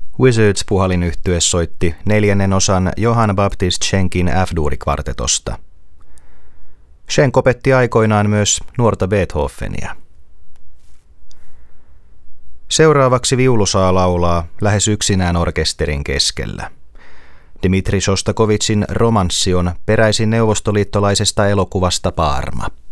Wizards-puhalinyhtye soitti 4. osan Johann Baptist Schenkin F-duuri-kvartetosta. Schenk opetti aikoinaan myös nuorta Beethovenia. Seuraavaksi viulu saa laulaa lähes yksinään orkesterin keskellä. Dmitri Šostakovičin romanssi on peräisin neuvostoliittolaisesta elokuvasta Parma.